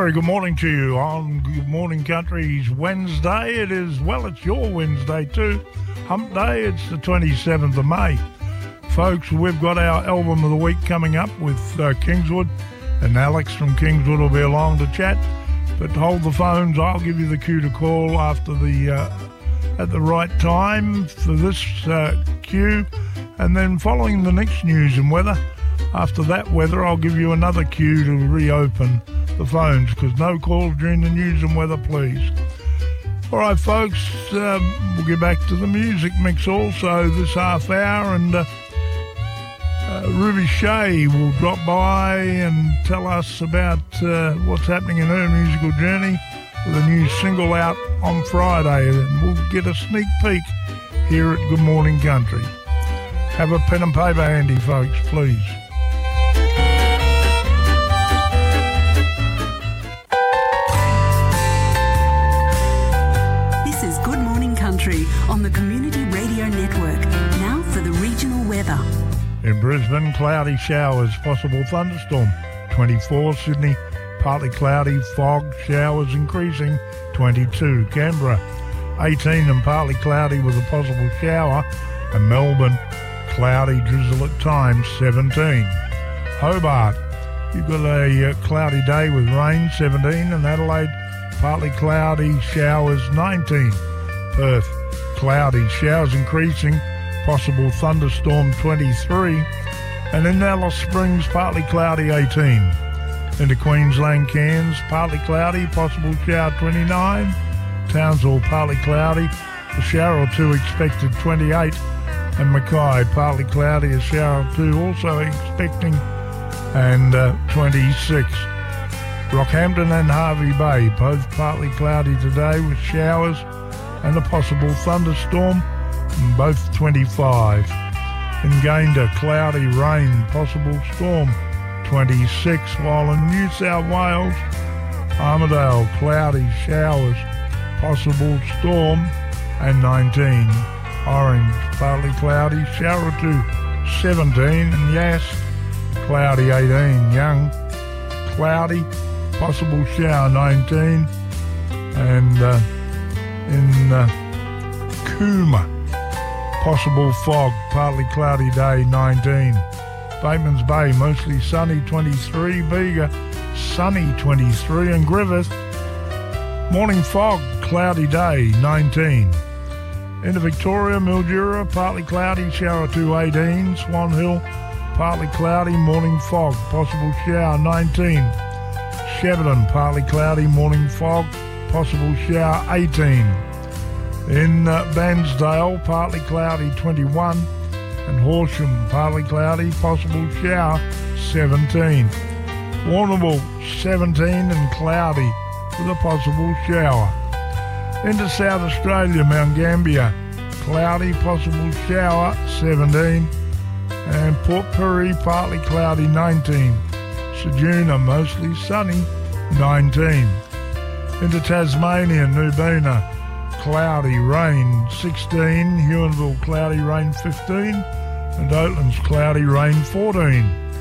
Very good morning to you on Good Morning Country's Wednesday. It's your Wednesday too. Hump Day, it's the 27th of May. Folks, we've got our album of the week coming up with Kingswood, and Alex from Kingswood will be along to chat. But hold the phones, I'll give you the cue to call after at the right time for this cue. And then following the next news and weather, after that weather, I'll give you another cue to reopen the phones, because no calls during the news and weather, please. All right, folks, we'll get back to the music mix also this half hour, and Ruby Shea will drop by and tell us about what's happening in her musical journey with a new single out on Friday, and we'll get a sneak peek here at Good Morning Country. Have a pen and paper handy, folks, please. On the Community Radio Network. Now for the regional weather. In Brisbane, cloudy showers, possible thunderstorm. 24, Sydney, partly cloudy, fog, showers increasing. 22, Canberra, 18 and partly cloudy with a possible shower. And Melbourne, cloudy, drizzle at times. 17. Hobart, you've got a cloudy day with rain. 17. And Adelaide, partly cloudy, showers. 19. Perth, cloudy, showers increasing, possible thunderstorm. 23, and in Alice Springs, partly cloudy. 18. Into Queensland, Cairns, partly cloudy, possible shower. 29. Townsville, partly cloudy, a shower or two expected. 28. And Mackay, partly cloudy, a shower or two also expecting. And 26. Rockhampton and Hervey Bay, both partly cloudy today with showers and a possible thunderstorm, both 25. In Gayndah, cloudy, rain, possible storm. 26, while in New South Wales, Armidale, cloudy, showers, possible storm, and 19. Orange, partly cloudy, shower or two. 17, and Yass, cloudy. 18. Young, cloudy, possible shower. 19, and in Cooma, possible fog, partly cloudy day. 19. Bateman's Bay, mostly sunny. 23. Bega, sunny. 23. And Griffith, morning fog, cloudy day. 19. Into Victoria, Mildura, partly cloudy, shower 2. 18. Swan Hill, partly cloudy, morning fog, possible shower. 19. Shepparton, partly cloudy, morning fog, possible shower. 18. In Bansdale, partly cloudy. 21. And Horsham, partly cloudy, possible shower. 17. Warrnambool, 17 and cloudy with a possible shower. Into South Australia, Mount Gambier, cloudy, possible shower. 17. And Port Pirie, partly cloudy. 19. Ceduna, mostly sunny. 19. Into Tasmania, Nubina, cloudy, rain. 16. Huonville, cloudy, rain. 15. And Oatlands, cloudy, rain. 14.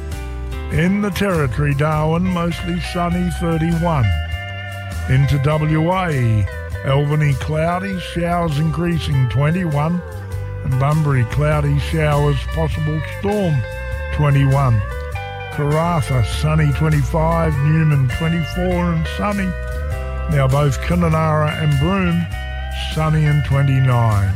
In the Territory, Darwin, mostly sunny. 31. Into WA, Albany, cloudy, showers increasing. 21. And Bunbury, cloudy, showers, possible storm. 21. Karratha, sunny. 25. Newman, 24 and sunny. Now both Kununurra and Broome, sunny and 29.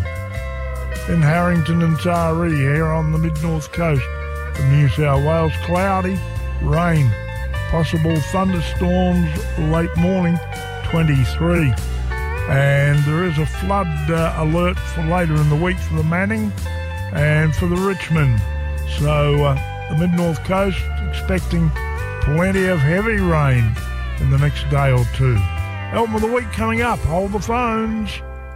In Harrington and Taree, here on the mid-north coast of New South Wales, cloudy, rain, possible thunderstorms late morning. 23. And there is a flood alert for later in the week for the Manning and for the Richmond. So the mid-north coast expecting plenty of heavy rain in the next day or two. Album of the week coming up. Hold the phones.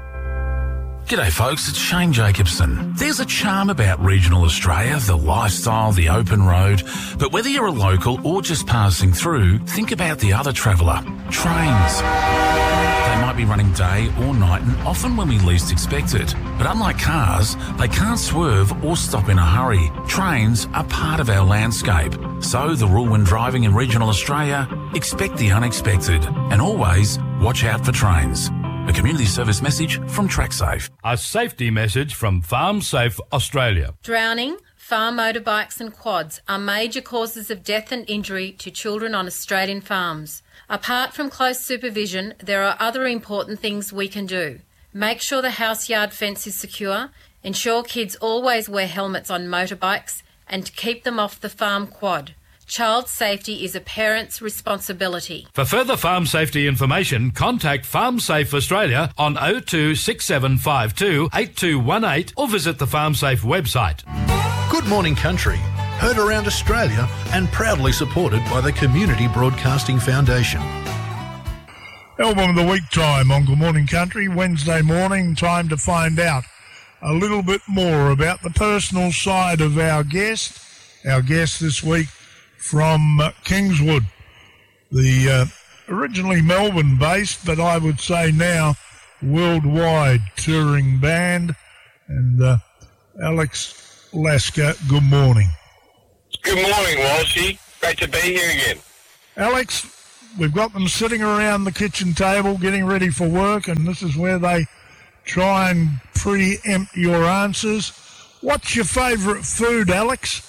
G'day folks, it's Shane Jacobson. There's a charm about regional Australia, the lifestyle, the open road. But whether you're a local or just passing through, think about the other traveller. Trains. they might be running day or night and often when we least expect it. But unlike cars, they can't swerve or stop in a hurry. Trains are part of our landscape. So the rule when driving in regional Australia, expect the unexpected and always watch out for trains. A community service message from TrackSafe. A safety message from Farm Safe Australia. Drowning, farm motorbikes and quads are major causes of death and injury to children on Australian farms. Apart from close supervision, there are other important things we can do. Make sure the house yard fence is secure, ensure kids always wear helmets on motorbikes, and keep them off the farm quad. Child safety is a parent's responsibility. For further farm safety information, contact Farm Safe Australia on 02 6752 8218 or visit the Farm Safe website. Good Morning Country, heard around Australia and proudly supported by the Community Broadcasting Foundation. Album of the Week time on Good Morning Country, Wednesday morning, time to find out a little bit more about the personal side of our guest. Our guest this week from Kingswood, the originally Melbourne-based, but I would say now worldwide touring band. And Alex Lasker, good morning. Good morning, Walshy. Great to be here again. Alex, we've got them sitting around the kitchen table getting ready for work, and this is where they try and preempt your answers. What's your favourite food, Alex?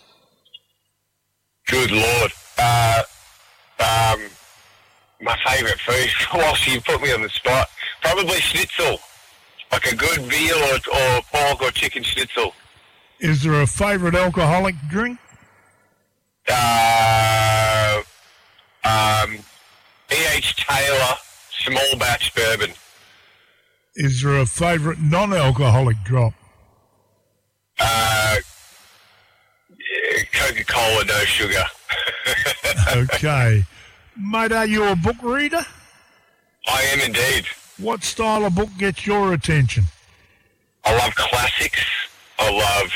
Good Lord. My favourite food, whilst you put me on the spot, probably schnitzel. Like a good veal or pork or chicken schnitzel. Is there a favourite alcoholic drink? E.H. Taylor small batch bourbon. Is there a favourite non-alcoholic drop? Coca-Cola, no sugar. Okay. Mate, are you a book reader? I am indeed. What style of book gets your attention? I love classics. I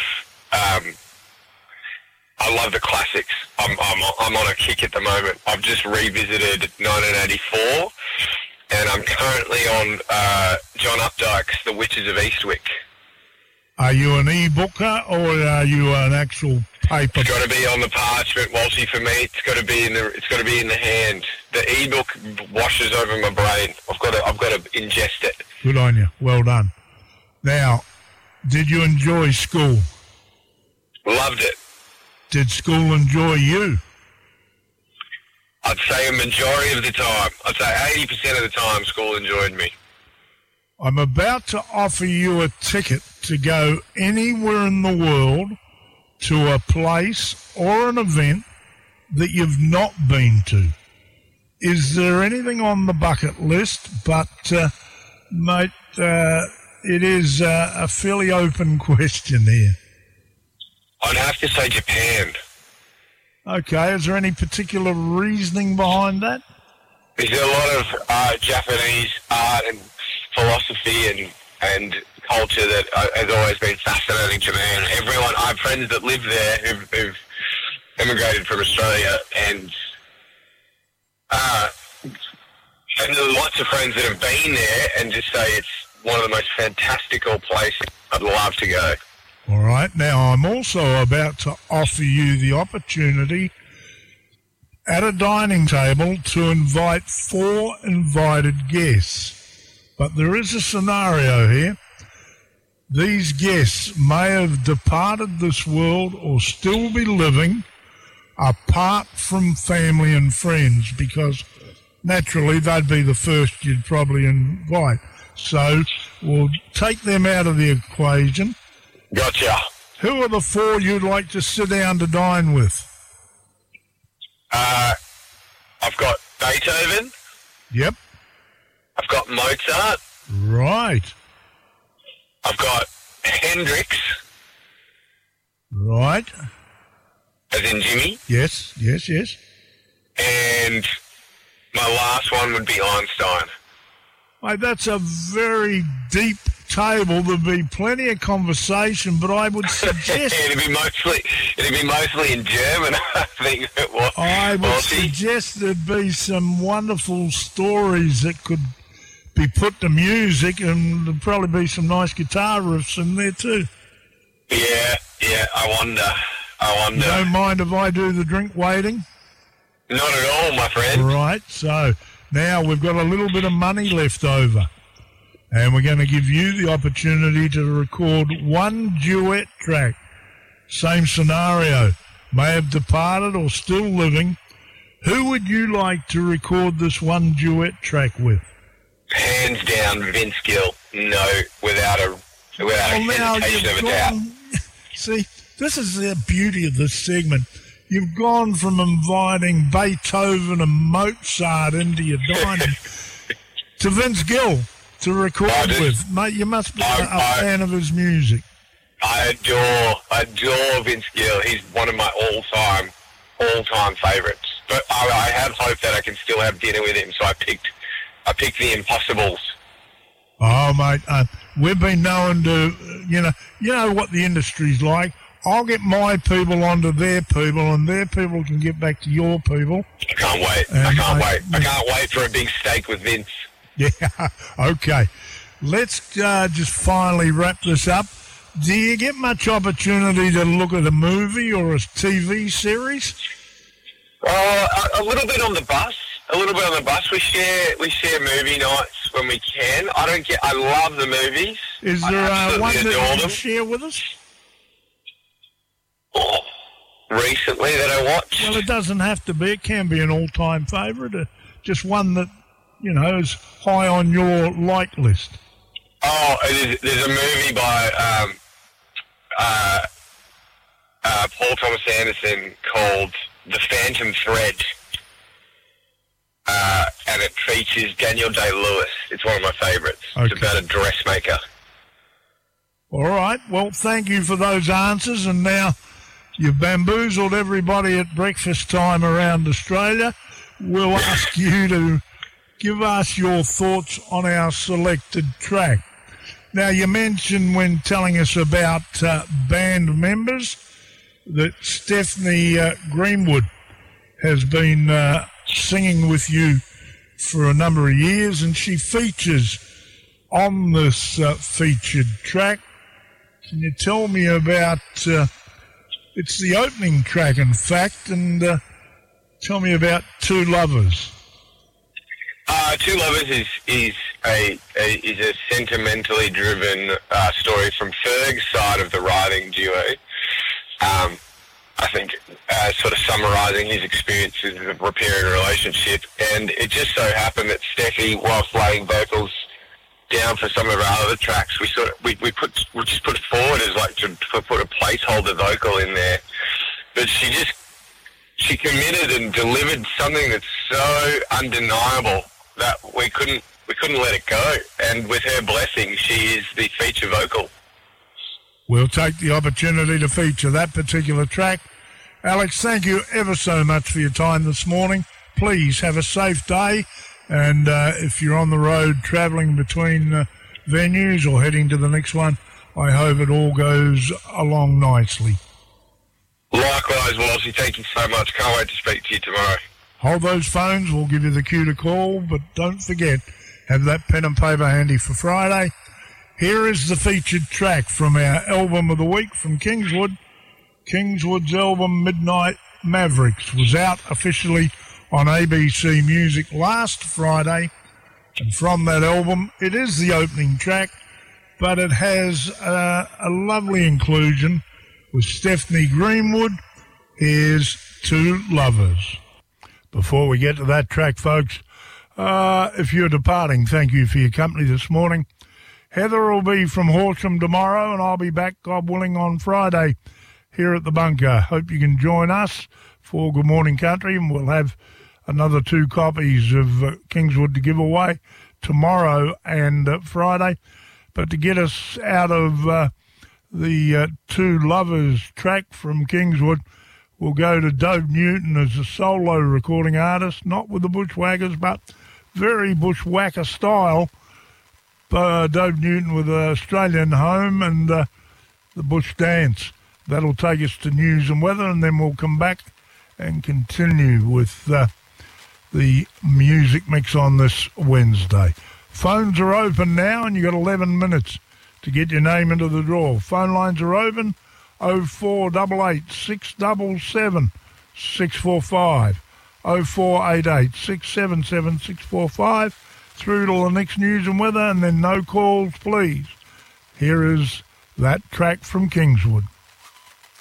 love the classics. I'm on a kick at the moment. I've just revisited 1984, and I'm currently on John Updike's The Witches of Eastwick. Are you an e-booker or are you an actual paper? It's got to be on the parchment, Walshy. For me, it's got to be in the hand. The e-book washes over my brain. I've got to ingest it. Good on you. Well done. Now, did you enjoy school? Loved it. Did school enjoy you? I'd say a majority of the time. I'd say 80% of the time school enjoyed me. I'm about to offer you a ticket to go anywhere in the world to a place or an event that you've not been to. Is there anything on the bucket list? But, mate, it is a fairly open question here. I'd have to say Japan. Okay, is there any particular reasoning behind that? There's a lot of Japanese art and philosophy and culture that has always been fascinating to me. And everyone, I have friends that live there who've immigrated from Australia, and there are lots of friends that have been there and just say it's one of the most fantastical places. I'd love to go. All right. Now, I'm also about to offer you the opportunity at a dining table to invite 4 invited guests. But there is a scenario here. These guests may have departed this world or still be living apart from family and friends, because naturally they'd be the first you'd probably invite. So we'll take them out of the equation. Gotcha. Who are the 4 you'd like to sit down to dine with? I've got Beethoven. Yep. I've got Mozart. Right. I've got Hendrix. Right. As in Jimmy. Yes. And my last one would be Einstein. Mate, that's a very deep table. There'll be plenty of conversation, but I would suggest... it'd be mostly in German, I think it was. I would suggest there'd be some wonderful stories that could be put to music, and there'll probably be some nice guitar riffs in there too. Yeah, I wonder. You don't mind if I do the drink waiting? Not at all, my friend. Right, so now we've got a little bit of money left over, and we're going to give you the opportunity to record one duet track. Same scenario, may have departed or still living. Who would you like to record this one duet track with? Hands down, Vince Gill. No, without a hesitation of a doubt. See, this is the beauty of this segment. You've gone from inviting Beethoven and Mozart into your dining to Vince Gill to record with. Mate, you must be a fan of his music. I adore Vince Gill. He's one of my all-time favourites. But I have hope that I can still have dinner with him, so I picked the Impossibles. Oh, mate, we've been known to, you know what the industry's like. I'll get my people onto their people, and their people can get back to your people. I can't wait. I can't wait for a big steak with Vince. Yeah, okay. Let's just finally wrap this up. Do you get much opportunity to look at a movie or a TV series? A little bit on the bus. We share movie nights when we can. I love the movies. Is there one that you can share with us? Recently that I watched? Well, it doesn't have to be. It can be an all-time favourite. Just one that, is high on your like list. Oh, there's a movie by Paul Thomas Anderson called The Phantom Thread. And it features Daniel Day-Lewis. It's one of my favourites. Okay. It's about a dressmaker. All right. Well, thank you for those answers. And now you've bamboozled everybody at breakfast time around Australia. We'll ask you to give us your thoughts on our selected track. Now, you mentioned when telling us about band members that Stephanie Greenwood has been singing with you for a number of years, and she features on this featured track. Can you tell me about, it's the opening track, in fact, and tell me about Two Lovers. Two Lovers is a sentimentally driven story from Ferg's side of the writing duo. I think sort of summarising his experiences of repairing a relationship, and it just so happened that Steffi, whilst laying vocals down for some of our other tracks, we just put it forward as like to put a placeholder vocal in there, but she committed and delivered something that's so undeniable that we couldn't let it go, and with her blessing, she is the feature vocal. We'll take the opportunity to feature that particular track. Alex, thank you ever so much for your time this morning. Please have a safe day, and if you're on the road travelling between venues or heading to the next one, I hope it all goes along nicely. Likewise, Walshy, thank you so much. Can't wait to speak to you tomorrow. Hold those phones, we'll give you the cue to call, but don't forget, have that pen and paper handy for Friday. Here is the featured track from our album of the week from Kingswood. Kingswood's album Midnight Mavericks was out officially on ABC Music last Friday, and from that album it is the opening track, but it has a lovely inclusion with Stephanie Greenwood. Here's Two Lovers. Before we get to that track, folks, if you're departing, thank you for your company this morning. Heather will be from Horsham tomorrow, and I'll be back, God willing, on Friday here at the bunker. Hope you can join us for Good Morning Country, and we'll have another 2 copies of Kingswood to give away tomorrow and Friday. But to get us out of the Two Lovers track from Kingswood, we'll go to Dove Newton as a solo recording artist, not with the Bushwhackers, but very Bushwhacker style. Dove Newton with an Australian home and the Bush Dance. That'll take us to news and weather, and then we'll come back and continue with the music mix on this Wednesday. Phones are open now, and you've got 11 minutes to get your name into the draw. Phone lines are open, 0488 677 645, 0488 677 645, through to the next news and weather, and then no calls, please. Here is that track from Kingswood.